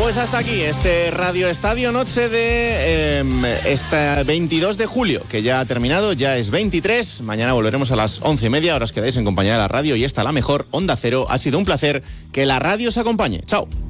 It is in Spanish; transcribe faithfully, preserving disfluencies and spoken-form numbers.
Pues hasta aquí este Radio Estadio Noche de eh, este veintidós de julio, que ya ha terminado, ya es veintitrés. Mañana volveremos a las once y media. Ahora os quedáis en compañía de la radio y esta la mejor Onda Cero. Ha sido un placer que la radio os acompañe. Chao.